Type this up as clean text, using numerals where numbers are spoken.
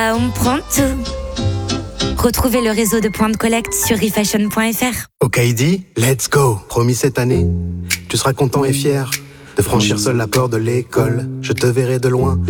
On prend tout. Retrouvez le réseau de points de collecte sur refashion.fr. Okaidi, let's go. Promis cette année, tu seras content et fier de franchir seul la porte de l'école. Je te verrai de loin